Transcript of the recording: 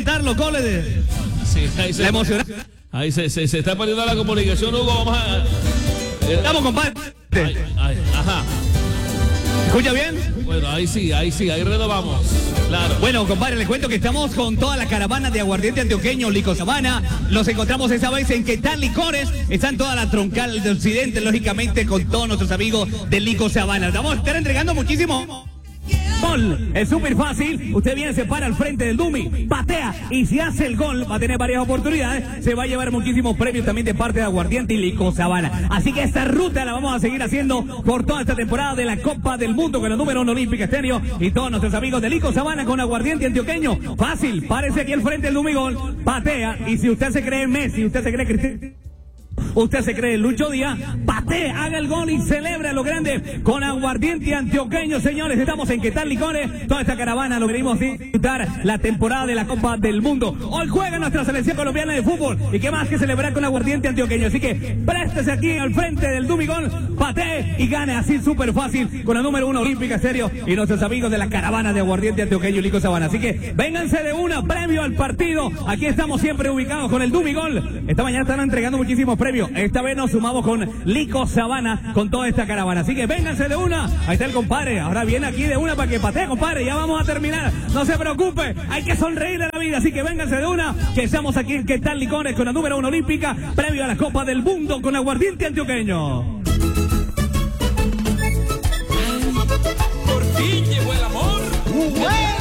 cantar los goles de... Sí, ahí la emoción. Ahí se está perdiendo la comunicación, Hugo. Vamos a... Estamos, compadre. Ajá. ¿Escucha bien? Bueno, ahí renovamos. Claro. Bueno, compadre, les cuento que estamos con toda la caravana de aguardiente antioqueño, Licor Sabana. Nos encontramos esa vez en ¿Qué tal Licores? Están toda la troncal de Occidente, lógicamente, con todos nuestros amigos de Licor Sabana. Vamos a estar entregando muchísimo. Gol, es súper fácil. Usted viene, se para al frente del dummy, patea y si hace el gol va a tener varias oportunidades. Se va a llevar muchísimos premios también de parte de Aguardiente y Licor Sabana. Así que esta ruta la vamos a seguir haciendo por toda esta temporada de la Copa del Mundo con el número 1 Olímpica Estéreo y todos nuestros amigos de Licor Sabana con Aguardiente antioqueño. Fácil, párese aquí al frente del dummy, gol, patea y si usted se cree Messi, usted se cree Cristiano, usted se cree Lucho Díaz, patee, haga el gol y celebra lo grande con Aguardiente antioqueño, señores. Estamos en ¿Qué tal Licores? Toda esta caravana lo venimos a disfrutar la temporada de la Copa del Mundo. Hoy juega nuestra selección colombiana de fútbol y qué más que celebrar con Aguardiente antioqueño. Así que préstese aquí al frente del Dumigol, patee y gane así súper fácil con el número 1 Olímpica Estéreo y nuestros amigos de la caravana de Aguardiente antioqueño y Licor Sabana. Así que vénganse de una, premio al partido. Aquí estamos siempre ubicados con el Dumigol. Esta mañana están entregando muchísimos premios. Esta vez nos sumamos con Licor Sabana con toda esta caravana. Así que vénganse de una. Ahí está el compadre. Ahora viene aquí de una para que patee, compadre. Ya vamos a terminar. No se preocupe. Hay que sonreír de la vida. Así que vénganse de una. Que estamos aquí en ¿Qué tal Licores? Con la número 1 Olímpica. Previo a la Copa del Mundo con Aguardiente antioqueño. Por fin llegó el amor.